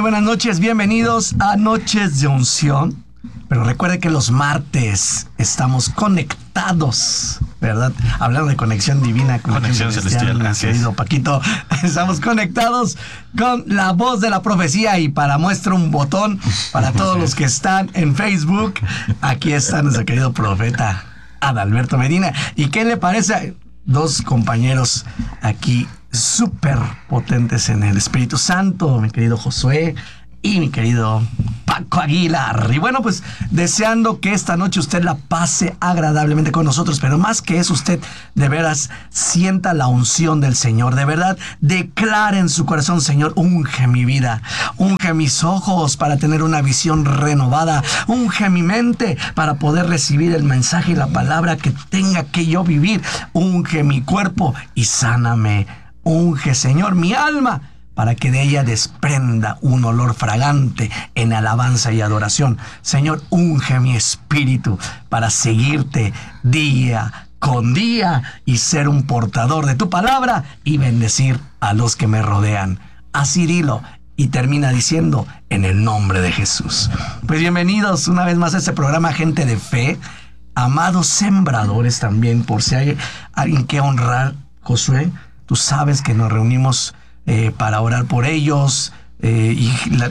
buenas noches, bienvenidos a Noches de Unción. Pero recuerde que los martes estamos conectados, ¿verdad? Hablando de conexión divina, conexión celestial, querido Paquito. Estamos conectados con la voz de la profecía y para muestra un botón para todos los que están en Facebook. Aquí está nuestro querido profeta Adalberto Medina. ¿Y qué le parece? Dos compañeros aquí súper potentes en el Espíritu Santo, mi querido Josué y mi querido Paco Aguilar. Y bueno, pues deseando que esta noche usted la pase agradablemente con nosotros, pero más que eso, usted de veras sienta la unción del Señor. De verdad, declare en su corazón: Señor, unge mi vida, unge mis ojos para tener una visión renovada, unge mi mente para poder recibir el mensaje y la palabra que tenga que yo vivir, unge mi cuerpo y sáname. Unge, Señor, mi alma para que de ella desprenda un olor fragante en alabanza y adoración. Señor, unge mi espíritu para seguirte día con día y ser un portador de tu palabra y bendecir a los que me rodean. Así dilo. Y termina diciendo: en el nombre de Jesús. Pues bienvenidos una vez más a este programa, Gente de Fe. Amados sembradores también, por si hay alguien que honrar, Josué, tú sabes que nos reunimos para orar por ellos y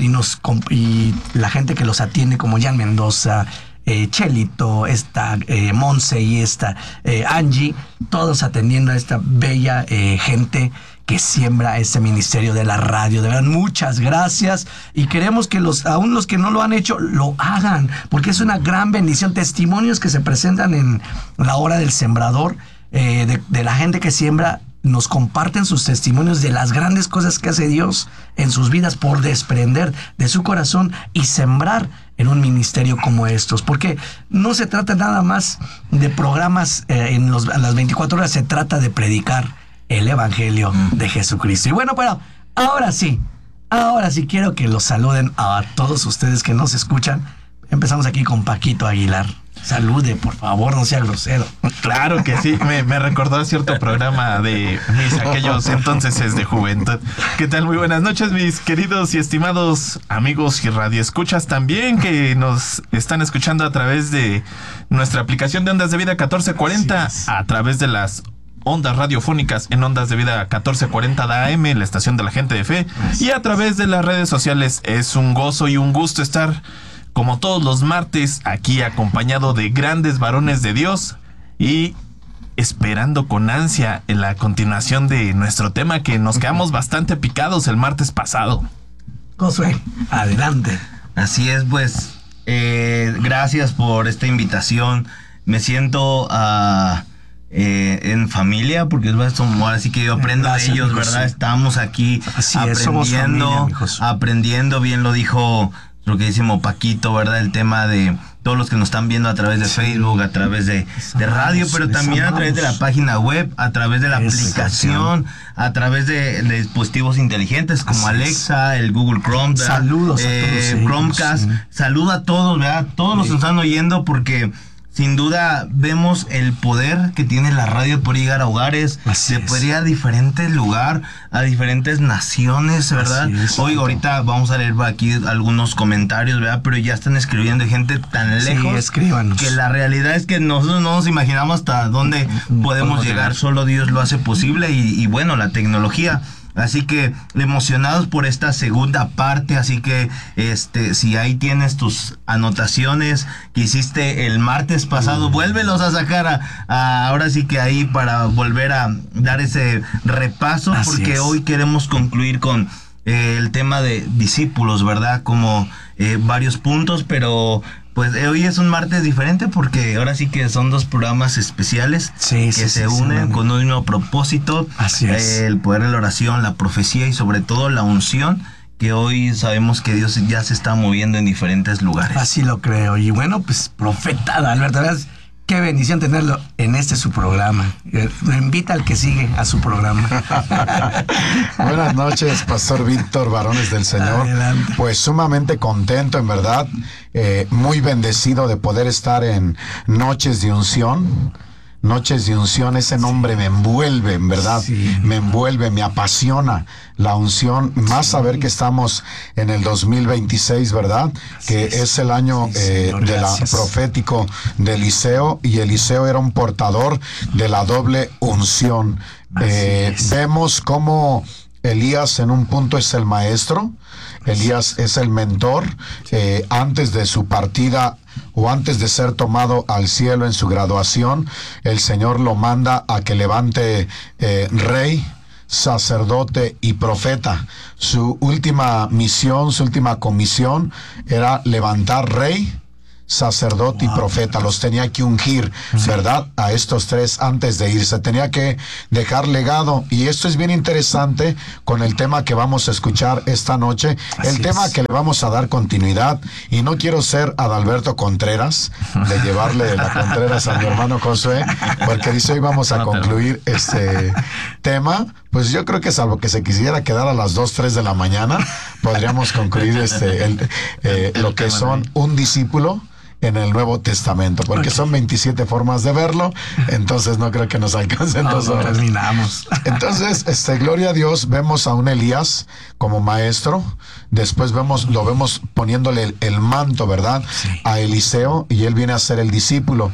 la gente que los atiende, como Jan Mendoza, Chelito, Monse y Angie, todos atendiendo a esta bella gente que siembra este ministerio de la radio. De verdad, muchas gracias, y queremos que aún los que no lo han hecho, lo hagan, porque es una gran bendición. Testimonios que se presentan en la hora del sembrador, de la gente que siembra, nos comparten sus testimonios de las grandes cosas que hace Dios en sus vidas por desprender de su corazón y sembrar en un ministerio como estos. Porque no se trata nada más de programas a las 24 horas, se trata de predicar el Evangelio de Jesucristo. Y bueno, pero ahora sí quiero que los saluden a todos ustedes que nos escuchan. Empezamos aquí con Paquito Aguilar. Salude, por favor, no sea grosero. Claro que sí, me recordó a cierto programa de aquellos entonces de juventud. ¿Qué tal? Muy buenas noches, mis queridos y estimados amigos y radioescuchas también, que nos están escuchando a través de nuestra aplicación de Ondas de Vida 1440, a través de las ondas radiofónicas en Ondas de Vida 1440 de AM, la estación de la Gente de Fe, y a través de las redes sociales. Es un gozo y un gusto estar, como todos los martes, aquí acompañado de grandes varones de Dios y esperando con ansia en la continuación de nuestro tema, que nos quedamos bastante picados el martes pasado. Josué, adelante. Así es, pues, gracias por esta invitación. Me siento en familia, porque ahora sí que yo aprendo de ellos, ¿verdad? Estamos aquí aprendiendo, bien lo dijo lo que decimos Paquito, ¿verdad? El tema de todos los que nos están viendo a través de Facebook, a través de radio, pero también a través de la página web, a través de la aplicación, a través de dispositivos inteligentes como Alexa, el Google Chrome, ¿verdad? Saludos a todos Chromecast, saluda a todos, ¿verdad? Todos los que nos están oyendo, porque sin duda vemos el poder que tiene la radio de poder llegar a hogares, de poder ir a diferentes lugares, a diferentes naciones, ¿verdad? Hoy, ahorita vamos a leer aquí algunos comentarios, ¿verdad? Pero ya están escribiendo gente tan lejos, escríbanos, que la realidad es que nosotros no nos imaginamos hasta dónde podemos llegar. Solo Dios lo hace posible y bueno, la tecnología. Así que emocionados por esta segunda parte. Así que si ahí tienes tus anotaciones que hiciste el martes pasado, vuélvelos a sacar ahora sí que ahí, para volver a dar ese repaso. Así porque hoy queremos concluir con el tema de discípulos, ¿verdad? Como varios puntos, pero pues hoy es un martes diferente porque ahora sí que son dos programas especiales que se unen con un mismo propósito. Así es. El poder de la oración, la profecía y sobre todo la unción, que hoy sabemos que Dios ya se está moviendo en diferentes lugares. Así lo creo. Y bueno, pues profeta Alberto, qué bendición tenerlo en su programa. Me invita al que sigue a su programa. Buenas noches, Pastor Víctor, varones del Señor. Adelante. Pues sumamente contento, en verdad, muy bendecido de poder estar en Noches de Unción. Noches de unción, ese nombre me envuelve, en verdad, Sí. me envuelve, me apasiona la unción, más saber que estamos en el 2026, ¿verdad? Que es el año Sí, Señor, de la gracias. profético de Eliseo, y Eliseo era un portador de la doble unción. Vemos cómo Elías en un punto es el maestro, Elías es el mentor, antes de su partida o antes de ser tomado al cielo en su graduación, el Señor lo manda a que levante rey, sacerdote y profeta. Su última misión, su última comisión era levantar rey, sacerdote y profeta. Los tenía que ungir, ¿verdad? A estos tres antes de irse. Tenía que dejar legado. Y esto es bien interesante con el tema que vamos a escuchar esta noche. El tema que le vamos a dar continuidad. Y no quiero ser Adalberto Contreras, de llevarle la Contreras a mi hermano Josué, porque dice hoy vamos a concluir este tema. Pues yo creo que salvo que se quisiera quedar a las 2, 3 de la mañana, podríamos concluir lo que son un discípulo en el Nuevo Testamento, porque son 27 formas de verlo, entonces no creo que nos alcancen 2 No horas. terminamos. Entonces, gloria a Dios, vemos a un Elías como maestro, después lo vemos poniéndole el manto, ¿verdad? Sí. A Eliseo, y él viene a ser el discípulo.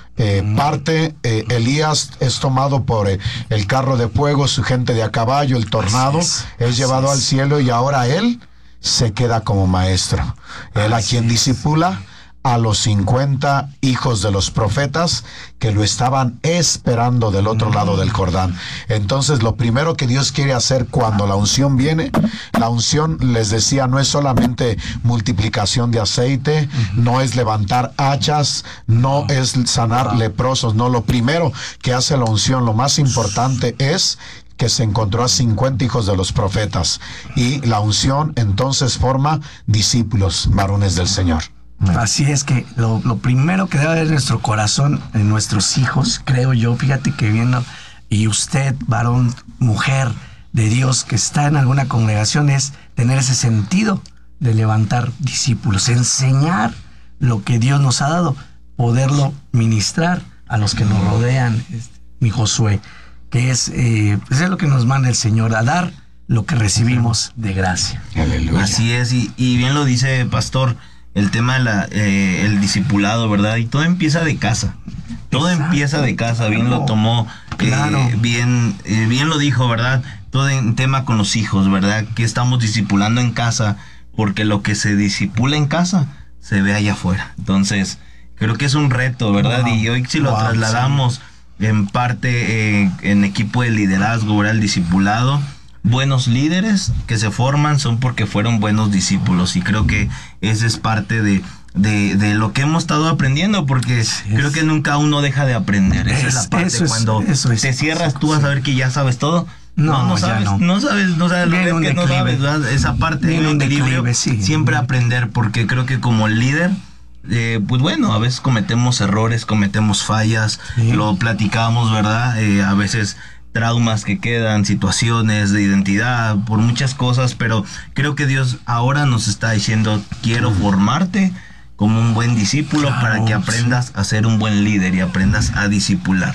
Elías es tomado por el carro de fuego, su gente de a caballo, el tornado, es llevado al cielo, y ahora él se queda como maestro. Él a quien discipula a los 50 hijos de los profetas que lo estaban esperando del otro lado del Jordán. Entonces, lo primero que Dios quiere hacer cuando la unción viene, la unción, les decía, no es solamente multiplicación de aceite, no es levantar hachas, no es sanar leprosos, no, lo primero que hace la unción, lo más importante es que se encontró a 50 hijos de los profetas, y la unción entonces forma discípulos, varones del Señor. Así es que lo primero que debe haber en nuestro corazón, en nuestros hijos, creo yo, fíjate que viendo, y usted, varón, mujer de Dios que está en alguna congregación, es tener ese sentido de levantar discípulos, enseñar lo que Dios nos ha dado, poderlo ministrar a los que nos rodean, mi Josué, que es lo que nos manda el Señor, a dar lo que recibimos de gracia. Aleluya. Así es, y bien lo dice Pastor, el tema de el discipulado, ¿verdad? Y todo empieza de casa. Todo empieza de casa, bien lo tomó, Claro. bien lo dijo, ¿verdad? Todo en tema con los hijos, ¿verdad? Que estamos discipulando en casa, porque lo que se disipula en casa se ve allá afuera. Entonces, creo que es un reto, ¿verdad? Wow. Y hoy si lo Wow, trasladamos en parte en equipo de liderazgo, ¿verdad? El discipulado. Buenos líderes que se forman son porque fueron buenos discípulos, y creo que esa es parte de lo que hemos estado aprendiendo, porque creo que nunca uno deja de aprender. Esa es la parte cuando te cierras tú a saber que ya sabes todo. No sabes lo que no sabes, ¿verdad? Esa parte de equilibrio, siempre aprender, porque creo que como líder, pues bueno, a veces cometemos errores, cometemos fallas, lo platicamos, ¿verdad? A veces traumas que quedan, situaciones de identidad, por muchas cosas, pero creo que Dios ahora nos está diciendo, quiero formarte como un buen discípulo, para que aprendas a ser un buen líder y aprendas a discipular.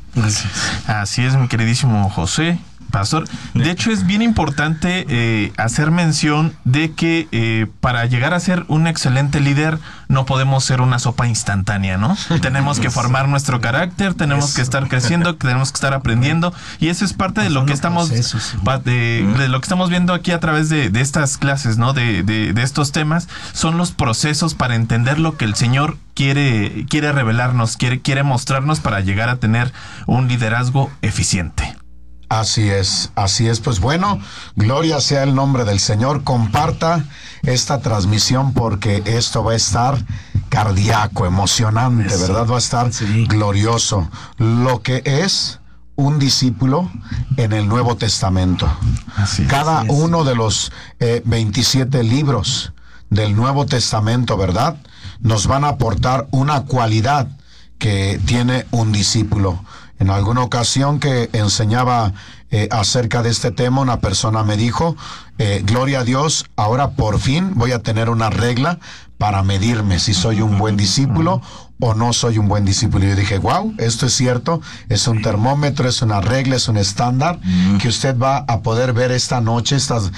Así es, mi queridísimo José, Pastor. De hecho, es bien importante hacer mención de que para llegar a ser un excelente líder no podemos ser una sopa instantánea, ¿no? Tenemos que formar nuestro carácter, tenemos que estar creciendo, tenemos que estar aprendiendo, y eso es parte de lo que estamos de lo que estamos viendo aquí a través de estas clases, ¿no? De estos temas. Son los procesos para entender lo que el Señor quiere revelarnos, quiere mostrarnos, para llegar a tener un liderazgo eficiente. Así es. Pues bueno, gloria sea el nombre del Señor. Comparta esta transmisión, porque esto va a estar cardíaco, emocionante, ¿verdad? Va a estar glorioso. Lo que es un discípulo en el Nuevo Testamento. Cada uno de los 27 libros del Nuevo Testamento, ¿verdad?, nos van a aportar una cualidad que tiene un discípulo. En alguna ocasión que enseñaba acerca de este tema, una persona me dijo, gloria a Dios, ahora por fin voy a tener una regla para medirme si soy un buen discípulo o no soy un buen discípulo. Y yo dije, wow, esto es cierto, es un termómetro, es una regla, es un estándar que usted va a poder ver esta noche, estos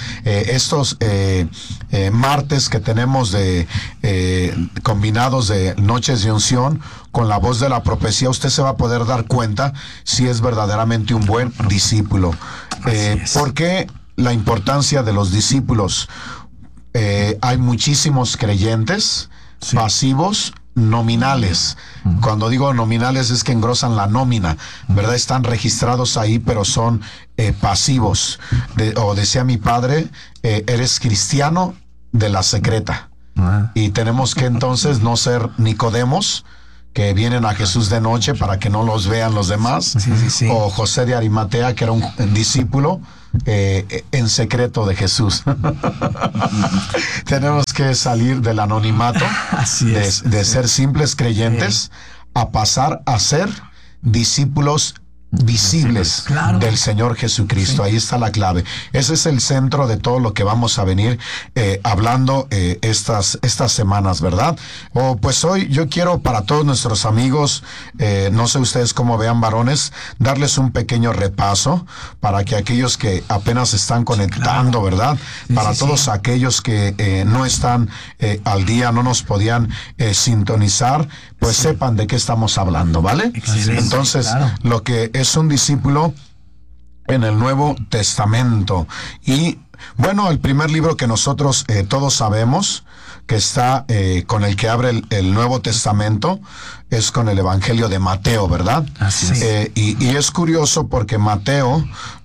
martes que tenemos de combinados de noches de unción con la voz de la profecía. Usted se va a poder dar cuenta si es verdaderamente un buen discípulo. ¿Por qué la importancia de los discípulos? Hay muchísimos creyentes pasivos, nominales. Cuando digo nominales es que engrosan la nómina, ¿verdad? Están registrados ahí, pero son pasivos. O decía mi padre, eres cristiano de la secreta. Y tenemos que entonces no ser Nicodemos, que vienen a Jesús de noche para que no los vean los demás. O José de Arimatea, que era un discípulo en secreto de Jesús. Tenemos que salir del anonimato, de ser simples creyentes, a pasar a ser discípulos visibles del Señor Jesucristo. Ahí está la clave. Ese es el centro de todo lo que vamos a venir hablando estas semanas, ¿verdad? Pues hoy yo quiero para todos nuestros amigos, no sé ustedes cómo vean, varones, darles un pequeño repaso para que aquellos que apenas están conectando, ¿verdad? Para todos aquellos que no están al día, no nos podían sintonizar, pues sepan de qué estamos hablando, ¿vale? Entonces, lo que es un discípulo en el Nuevo Testamento. Y bueno, el primer libro que nosotros todos sabemos que está con el que abre el Nuevo Testamento es con el Evangelio de Mateo, ¿verdad? Y es curioso porque Mateo,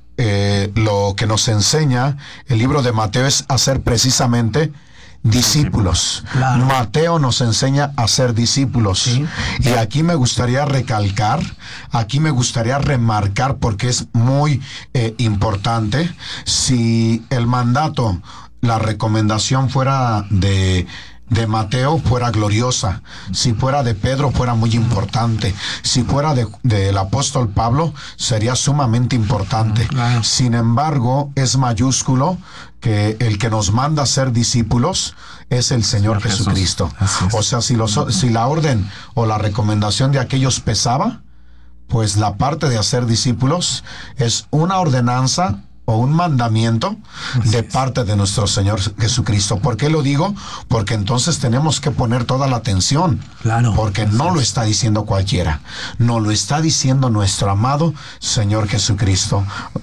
lo que nos enseña el libro de Mateo es hacer precisamente discípulos. Mateo nos enseña a ser discípulos. Y aquí me gustaría recalcar, aquí me gustaría remarcar, porque es muy importante. Si el mandato, la recomendación fuera de Mateo, fuera gloriosa. Si fuera de Pedro, fuera muy importante. Si fuera del apóstol Pablo, sería sumamente importante. Sin embargo, es mayúsculo que el que nos manda a ser discípulos es el Señor Jesucristo. O sea, si la orden o la recomendación de aquellos pesaba, pues la parte de hacer discípulos es una ordenanza o un mandamiento de parte de nuestro Señor Jesucristo. ¿Por qué lo digo? Porque entonces tenemos que poner toda la atención. Porque no lo está diciendo cualquiera. No lo está diciendo nuestro amado Señor Jesucristo.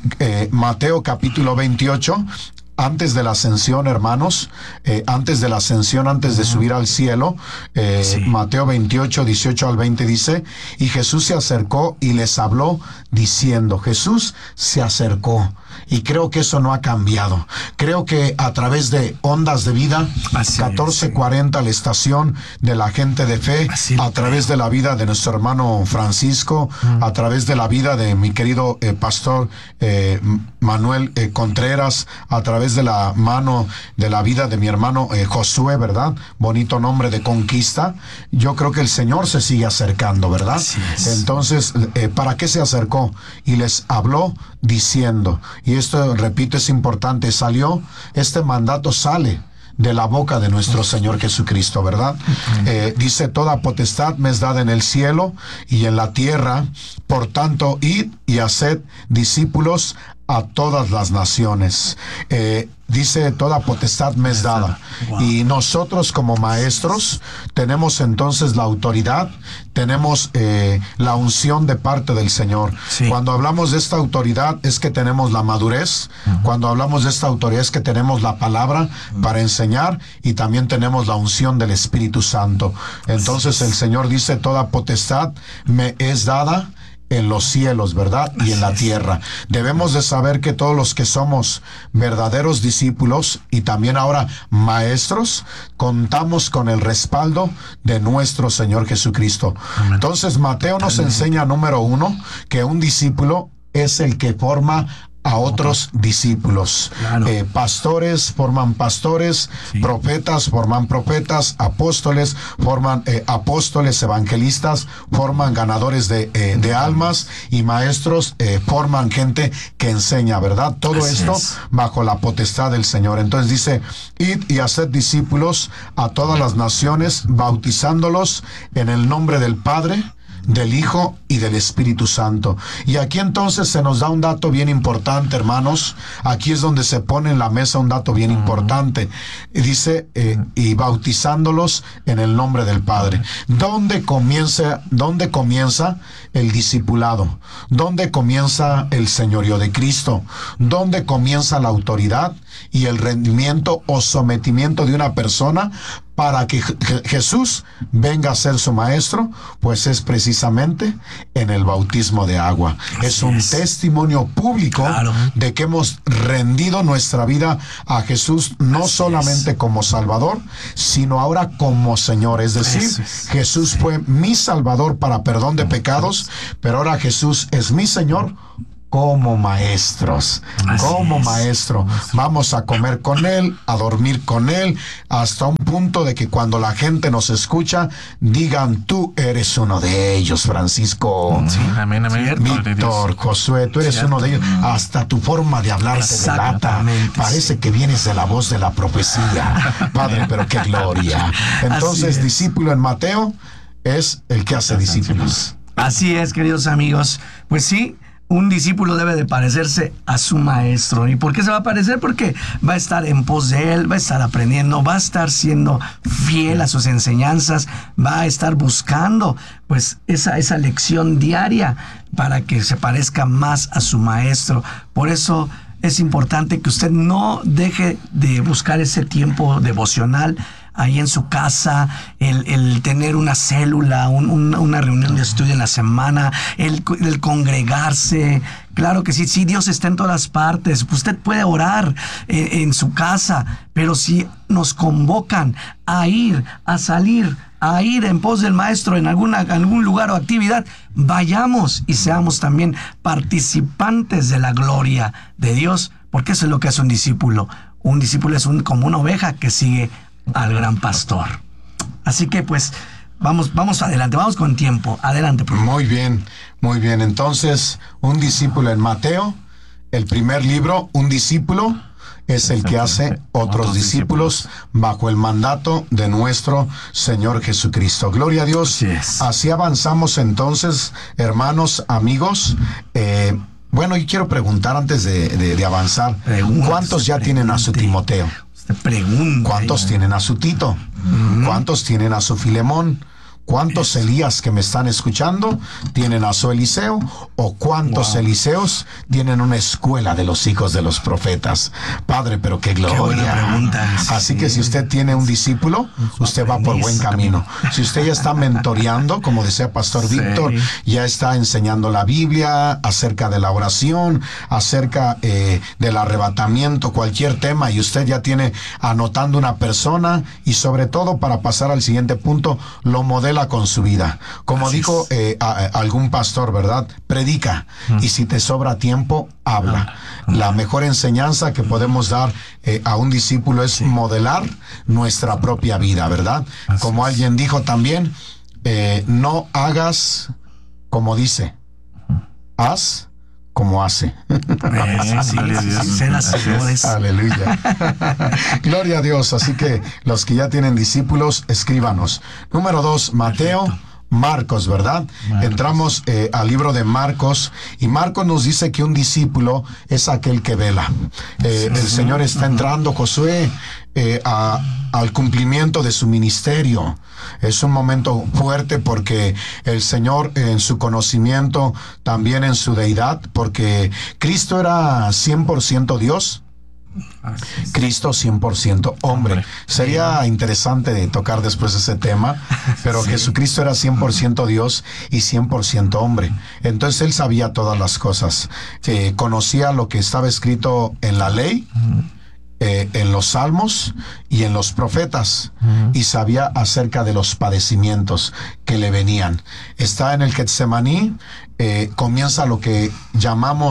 Mateo capítulo 28. Antes de la ascensión, hermanos, antes de la ascensión, antes de subir al cielo, Mateo 28, 18 al 20 dice, y Jesús se acercó y les habló diciendo, Jesús se acercó. Y creo que eso no ha cambiado. Creo que a través de Ondas de Vida, 1440, la estación de la gente de fe, a través de la vida de nuestro hermano Francisco, a través de la vida de mi querido pastor Manuel Contreras, a través de la mano de la vida de mi hermano Josué, ¿verdad? Bonito nombre de conquista. Yo creo que el Señor se sigue acercando, ¿verdad? Entonces, ¿para qué se acercó? Y les habló diciendo, y esto, repito, es importante, este mandato sale de la boca de nuestro Señor Jesucristo, ¿verdad? Dice, toda potestad me es dada en el cielo y en la tierra, por tanto, id y haced discípulos a todas las naciones. Dice, toda potestad me es dada. Y nosotros como maestros tenemos entonces la autoridad, tenemos la unción de parte del Señor. Cuando hablamos de esta autoridad es que tenemos la madurez. Cuando hablamos de esta autoridad es que tenemos la palabra para enseñar y también tenemos la unción del Espíritu Santo. Entonces el Señor dice, toda potestad me es dada en los cielos, ¿verdad? Y en la tierra. Debemos de saber que todos los que somos verdaderos discípulos y también ahora maestros, contamos con el respaldo de nuestro Señor Jesucristo. Entonces Mateo nos enseña, número 1, que un discípulo es el que forma a otros discípulos. Claro. Pastores forman pastores, profetas forman profetas, apóstoles forman apóstoles, evangelistas forman ganadores de almas, y maestros forman gente que enseña, ¿verdad? Todo Así esto es. bajo la potestad del Señor. Entonces dice, id y haced discípulos a todas las naciones, bautizándolos en el nombre del Padre, del Hijo y del Espíritu Santo. Y aquí entonces se nos da un dato bien importante, hermanos. Aquí es donde se pone en la mesa un dato bien importante. Y dice, y bautizándolos en el nombre del Padre. ¿Dónde comienza el discipulado? ¿Dónde comienza el señorío de Cristo? ¿Dónde comienza la autoridad y el rendimiento o sometimiento de una persona para que Jesús venga a ser su maestro? Pues es precisamente en el bautismo de agua. Es un testimonio público de que hemos rendido nuestra vida a Jesús, no solamente como Salvador, sino ahora como Señor. Es decir, Jesús fue mi Salvador para perdón de pecados, pero ahora Jesús es mi Señor como maestros, maestro. Vamos a comer con Él, a dormir con Él, hasta un punto de que cuando la gente nos escucha, digan, tú eres uno de ellos, Francisco. Sí, amén, amén. Víctor, Josué, tú eres uno de ellos. Hasta tu forma de hablar te delata. Parece que vienes de la voz de la profecía. Padre, pero qué gloria. Entonces, discípulo en Mateo es el que hace discípulos. Así es, queridos amigos. Pues sí, un discípulo debe de parecerse a su maestro. ¿Y por qué se va a parecer? Porque va a estar en pos de él, va a estar aprendiendo, va a estar siendo fiel a sus enseñanzas, va a estar buscando pues esa lección diaria para que se parezca más a su maestro. Por eso es importante que usted no deje de buscar ese tiempo devocional ahí en su casa, el tener una célula, una reunión de estudio en la semana, el congregarse. Claro que sí, Dios está en todas partes. Usted puede orar en su casa, pero si nos convocan a ir, a salir, a ir en pos del Maestro en algún lugar o actividad, vayamos y seamos también participantes de la gloria de Dios, porque eso es lo que hace un discípulo. Un discípulo es como una oveja que sigue al gran pastor. Así que pues vamos adelante, vamos con tiempo. Adelante, por favor. Muy bien. Entonces, un discípulo en Mateo, el primer libro, un discípulo es el que hace otros discípulos bajo el mandato de nuestro Señor Jesucristo. Gloria a Dios. Así avanzamos entonces, hermanos, amigos. Bueno, yo quiero preguntar antes de avanzar, ¿cuántos ya tienen a su Timoteo? ¿Cuántos tienen a su Tito? ¿Cuántos tienen a su Filemón? ¿Cuántos Elías que me están escuchando tienen a su Eliseo? ¿O cuántos Eliseos tienen una escuela de los hijos de los profetas? Padre, pero qué gloria. Qué buena pregunta. Así que si usted tiene un discípulo, usted va por buen camino. Si usted ya está mentoreando, como decía Pastor Víctor, ya está enseñando la Biblia acerca de la oración, acerca del arrebatamiento, cualquier tema, y usted ya tiene anotando una persona, y sobre todo para pasar al siguiente punto, lo modela con su vida. Como dijo algún pastor, ¿verdad? Predica, y si te sobra tiempo, habla. La mejor enseñanza que podemos dar a un discípulo es modelar nuestra propia vida, ¿verdad? Como alguien dijo también, no hagas como dice, haz como hace. Aleluya. Gloria a Dios. Así que los que ya tienen discípulos, escríbanos. Número 2, Mateo, Marcos, ¿verdad? Entramos al libro de Marcos, y Marcos nos dice que un discípulo es aquel que vela. El Señor está entrando, Josué, al cumplimiento de su ministerio. Es un momento fuerte porque el Señor, en su conocimiento, también en su deidad, porque Cristo era 100% Dios, Cristo 100% hombre. Sería interesante tocar después ese tema, pero Jesucristo era 100% Dios y 100% hombre. Entonces Él sabía todas las cosas. Conocía lo que estaba escrito en la ley, en los salmos y en los profetas, y sabía acerca de los padecimientos que le venían. Está en el Getsemaní, comienza lo que llamamos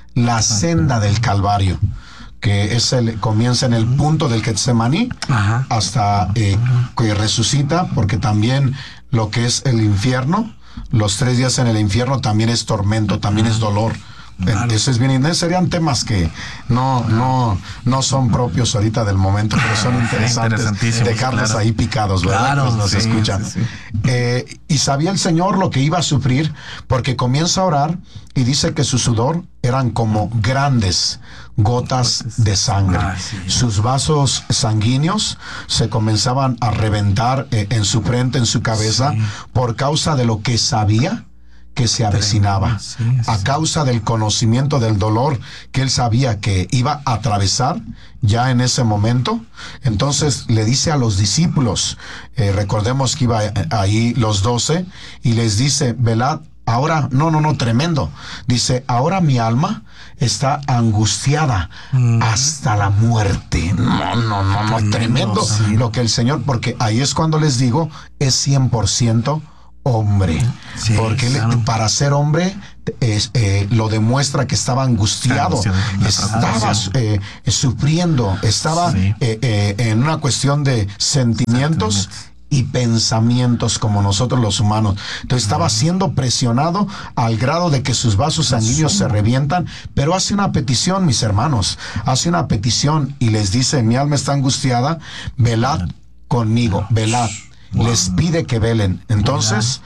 la senda del Calvario, que comienza en el punto del Getsemaní hasta que resucita, porque también lo que es el infierno, los 3 días en el infierno también es tormento, también es dolor. Claro. Eso es bien, serían temas que no son propios ahorita del momento, pero son interesantes dejarlos ahí picados, ¿verdad? Claro, nos escuchan. Sí. Y sabía el Señor lo que iba a sufrir, porque comienza a orar y dice que su sudor eran como grandes gotas de sangre. Sus vasos sanguíneos se comenzaban a reventar en su frente, en su cabeza, por causa de lo que sabía que se avecinaba, a causa del conocimiento del dolor que él sabía que iba a atravesar ya en ese momento. Entonces le dice a los discípulos, recordemos que iba ahí los 12, y les dice, velad. Ahora, no, tremendo. Dice, ahora mi alma está angustiada hasta la muerte. No, tremendo. Sí. Lo que el Señor, porque ahí es cuando les digo, es 100% hombre. Sí, porque para ser hombre lo demuestra que estaba angustiado, estaba sufriendo, estaba en una cuestión de sentimientos y pensamientos como nosotros los humanos. Entonces estaba siendo presionado al grado de que sus vasos sanguíneos se revientan, pero hace una petición, mis hermanos, hace una petición y les dice, mi alma está angustiada, velad conmigo, velad. Les pide que velen. Entonces,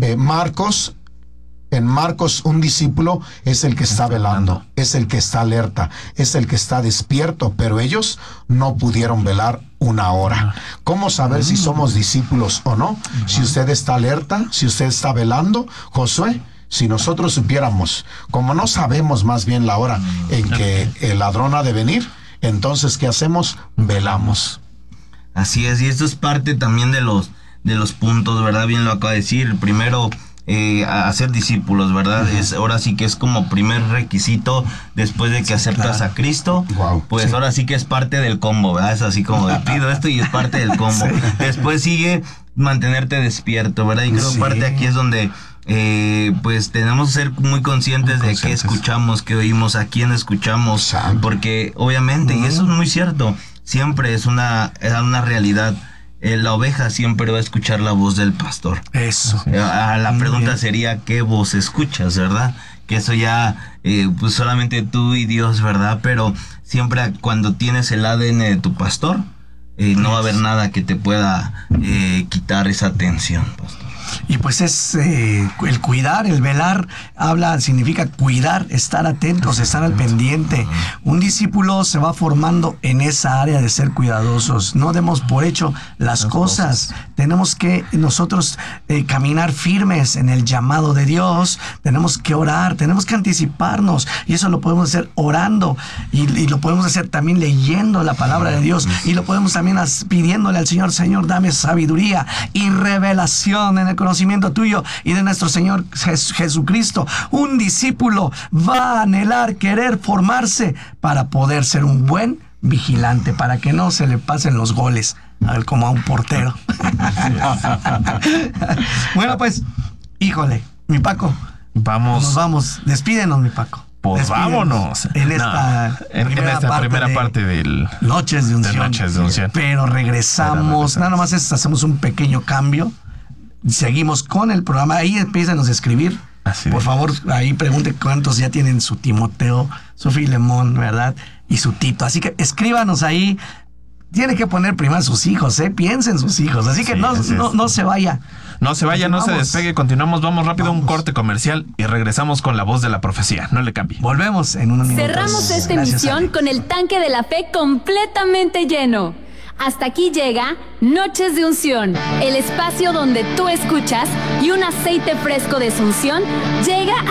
en Marcos, un discípulo es el que está velando, es el que está alerta, es el que está despierto, pero ellos no pudieron velar 1 hora. ¿Cómo saber si somos discípulos o no? Si usted está alerta, si usted está velando, Josué. Si nosotros supiéramos, como no sabemos más bien la hora en que el ladrón ha de venir, entonces, ¿qué hacemos? Velamos. Así es, y esto es parte también de los puntos, ¿verdad? Bien lo acaba de decir. Primero, hacer discípulos, ¿verdad? Ahora sí que es como primer requisito después de que aceptas a Cristo. Pues ahora sí que es parte del combo, ¿verdad? Es así como de pido esto y es parte del combo. Después sigue mantenerte despierto, ¿verdad? Y creo que parte aquí es donde pues tenemos que ser muy conscientes de qué escuchamos, qué oímos, a quién escuchamos, porque obviamente, y eso es muy cierto, siempre es una realidad. La oveja siempre va a escuchar la voz del pastor. Eso. La pregunta sería, ¿qué voz escuchas, verdad? Que eso ya, pues solamente tú y Dios, ¿verdad? Pero siempre cuando tienes el ADN de tu pastor, no va a haber nada que te pueda quitar esa atención, pastor. Y pues es el cuidar, el velar, significa cuidar, estar atentos, estar al pendiente. Un discípulo se va formando en esa área de ser cuidadosos. No demos por hecho las cosas. Tenemos que nosotros caminar firmes en el llamado de Dios. Tenemos que orar, tenemos que anticiparnos. Y eso lo podemos hacer orando. Y lo podemos hacer también leyendo la palabra de Dios. Y lo podemos también pidiéndole al Señor, Señor, dame sabiduría y revelación en el conocimiento tuyo y de nuestro Señor Jesucristo. Un discípulo va a anhelar, querer formarse para poder ser un buen vigilante, para que no se le pasen los goles como a un portero. Bueno, pues, híjole, mi Paco, nos vamos. Despídenos, mi Paco. Pues vámonos. En esta primera parte del Noches de Unción. Pero regresamos. Nada más hacemos un pequeño cambio. Seguimos con el programa. Ahí empiezan a escribir. Por favor, ahí pregunten cuántos ya tienen su Timoteo, su Filemón, ¿verdad? Y su Tito. Así que escríbanos ahí. Tiene que poner primero a sus hijos, piensen en sus hijos. Así que no se vaya. No se vaya, no se despegue. Continuamos, vamos rápido a un corte comercial y regresamos con la voz de la profecía. No le cambie. Volvemos en unos minutos. Cerramos esta emisión con el tanque de la fe completamente lleno. Hasta aquí llega Noches de Unción, el espacio donde tú escuchas y un aceite fresco de unción llega